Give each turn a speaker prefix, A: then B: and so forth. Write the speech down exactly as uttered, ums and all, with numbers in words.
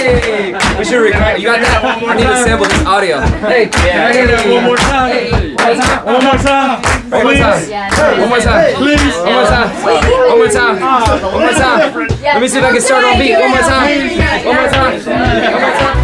A: Hey, we should record. You got that? I need to sample this audio. Hey,
B: Can I get that one more time? One more time.
A: One more time. One more time.
B: Please.
A: One more time. One more time. One more time. Let me see if I can start on beat. One more time. One more time. One more time.